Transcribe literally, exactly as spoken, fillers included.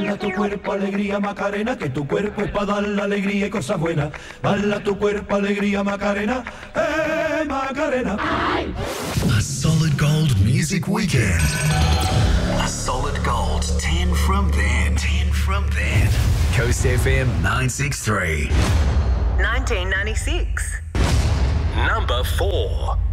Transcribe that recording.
Bala tu cuerpo, alegría, Macarena, que tu cuerpo es para dar la alegría y cosas buenas. Bala tu cuerpo, alegría, Macarena, eh, Macarena. A solid gold music weekend. A solid gold ten from then. ten from then. Coast F M nine six three. nineteen ninety-six. Number four.